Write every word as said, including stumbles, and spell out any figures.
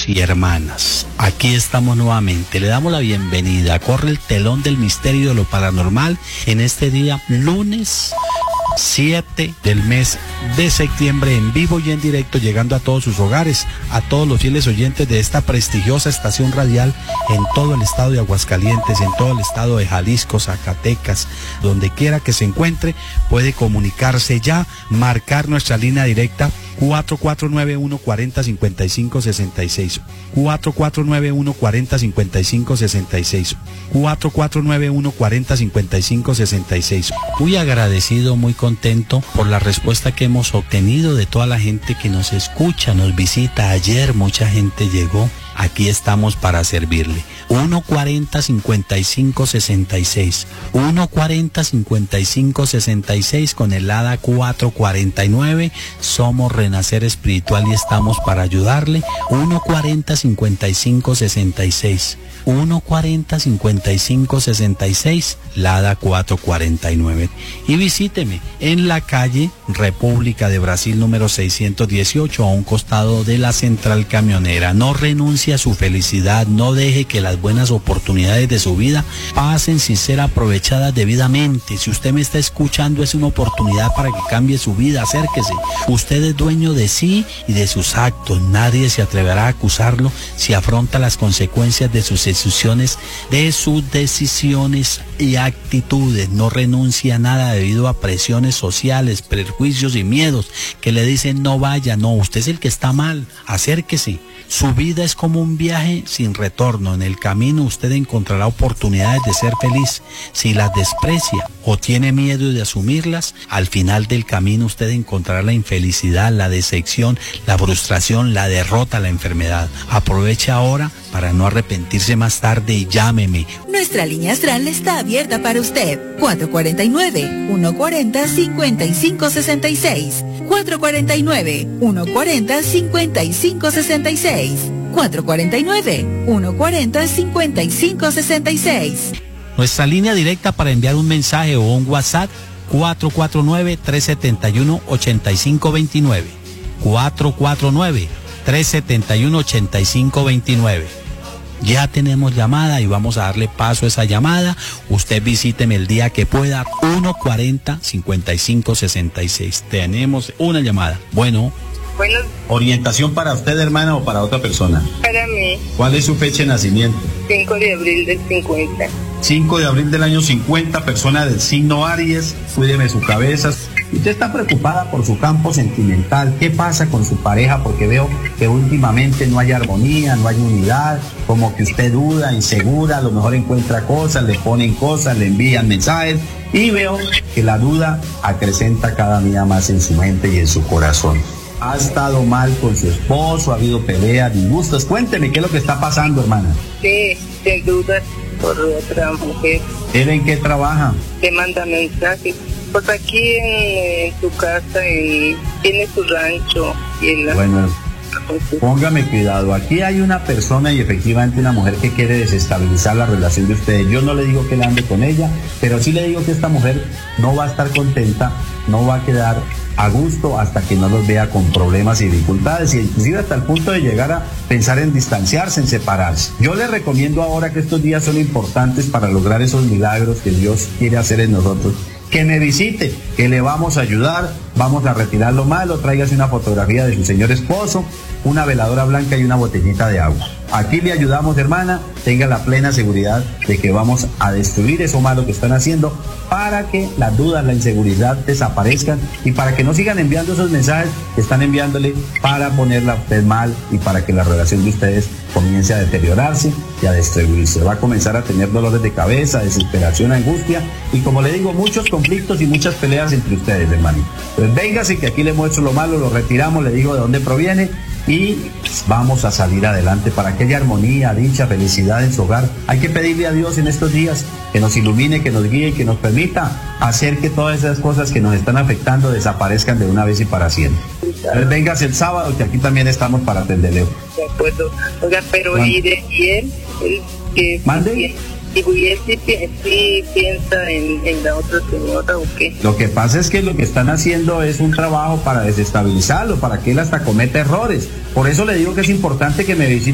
hermanos y hermanas, aquí estamos nuevamente, le damos la bienvenida, corre el telón del misterio de lo paranormal en este día lunes siete del mes de septiembre, en vivo y en directo, llegando a todos sus hogares, a todos los fieles oyentes de esta prestigiosa estación radial en todo el estado de Aguascalientes, en todo el estado de Jalisco, Zacatecas, donde quiera que se encuentre, puede comunicarse ya, marcar nuestra línea directa cuatro cuatro nueve uno cuatro cero cinco cinco seis seis, cuatro cuatro nueve uno cuatro cero cinco cinco seis seis, cuatro cuatro nueve uno cuatro cero cinco cinco seis seis. Muy agradecido, muy contento por la respuesta que hemos obtenido de toda la gente que nos escucha, nos visita. Ayer mucha gente llegó. Aquí estamos para servirle. uno cuarenta cincuenta y cinco sesenta y seis. uno cuarenta cincuenta y cinco sesenta y seis con el ADA cuatro cuarenta y nueve. Somos Renacer Espiritual y estamos para ayudarle. uno cuarenta cincuenta y cinco sesenta y seis. uno cuarenta cincuenta y cinco sesenta y seis, Lada cuatro cuarenta y nueve. Y visíteme en la calle República de Brasil número seiscientos dieciocho, a un costado de la central camionera. No renuncie a su felicidad, no deje que las buenas oportunidades de su vida pasen sin ser aprovechadas debidamente. Si usted me está escuchando, es una oportunidad para que cambie su vida, acérquese. Usted es dueño de sí y de sus actos. Nadie se atreverá a acusarlo si afronta las consecuencias de sus decisiones, de sus decisiones y actitudes. No renuncie a nada debido a presiones sociales, prejuicios y miedos que le dicen no vaya. No, usted es el que está mal, acérquese. Su vida es como un viaje sin retorno. En el camino usted encontrará oportunidades de ser feliz. Si las desprecia o tiene miedo de asumirlas, al final del camino usted encontrará la infelicidad, la decepción, la frustración, la derrota, la enfermedad. Aproveche ahora para no arrepentirse más tarde y llámeme. Nuestra línea astral está abierta para usted. cuatro cuatro nueve, uno cuatro cero, cinco cinco seis seis. cuatro cuatro nueve, uno cuatro cero, cinco cinco seis seis. cuatro cuatro nueve, uno cuatro cero, cinco cinco seis seis. Nuestra línea directa para enviar un mensaje o un WhatsApp, cuatro cuatro nueve, tres siete uno, ocho cinco dos nueve. cuatro cuatro nueve, tres siete uno, ocho cinco dos nueve. Ya tenemos llamada y vamos a darle paso a esa llamada. Usted visíteme el día que pueda, uno cuatro cero, cinco cinco seis seis. Tenemos una llamada. Bueno. Bueno. ¿Orientación para usted, hermana, o para otra persona? Para mí. ¿Cuál es su fecha de nacimiento? cinco de abril del cincuenta. cinco de abril del año cincuenta, persona del signo Aries. Cuídeme su cabeza. Usted está preocupada por su campo sentimental. ¿Qué pasa con su pareja? Porque veo que últimamente no hay armonía, no hay unidad, como que usted duda, insegura, a lo mejor encuentra cosas, le ponen cosas, le envían mensajes, y veo que la duda acrecenta cada día más en su mente y en su corazón. ¿Ha estado mal con su esposo? ¿Ha habido peleas, disgustos? Cuénteme qué es lo que está pasando, hermana. Sí, sin duda, por otra mujer. ¿Él en qué trabaja? Te manda mensajes. Pues aquí en, en su casa, en, tiene su rancho. Y en la... Bueno, póngame cuidado. Aquí hay una persona y efectivamente una mujer que quiere desestabilizar la relación de ustedes. Yo no le digo que él ande con ella, pero sí le digo que esta mujer no va a estar contenta, no va a quedar a gusto hasta que no los vea con problemas y dificultades, y inclusive hasta el punto de llegar a pensar en distanciarse, en separarse. Yo les recomiendo ahora que estos días son importantes para lograr esos milagros que Dios quiere hacer en nosotros, que me visite, que le vamos a ayudar, vamos a retirar lo malo, tráigase una fotografía de su señor esposo, una veladora blanca y una botellita de agua. Aquí le ayudamos, hermana, tenga la plena seguridad de que vamos a destruir eso malo que están haciendo para que las dudas, la inseguridad desaparezcan y para que no sigan enviando esos mensajes que están enviándole para ponerla a usted mal y para que la relación de ustedes comience a deteriorarse y a destruirse. Va a comenzar a tener dolores de cabeza, desesperación, angustia y, como le digo, muchos conflictos y muchas peleas entre ustedes, hermano. Pues véngase que aquí le muestro lo malo, lo retiramos, le digo de dónde proviene y vamos a salir adelante para que haya armonía, dicha, felicidad en su hogar. Hay que pedirle a Dios en estos días que nos ilumine, que nos guíe y que nos permita hacer que todas esas cosas que nos están afectando desaparezcan de una vez y para siempre. Entonces, véngase el sábado, que aquí también estamos para atenderle. De acuerdo. Oiga, pero ¿y de él? ¿Él que ¿Mande? ¿Y él sí, sí piensa en, en la otra señora o qué? Lo que pasa es que lo que están haciendo es un trabajo para desestabilizarlo, para que él hasta cometa errores. Por eso le digo que es importante que me visite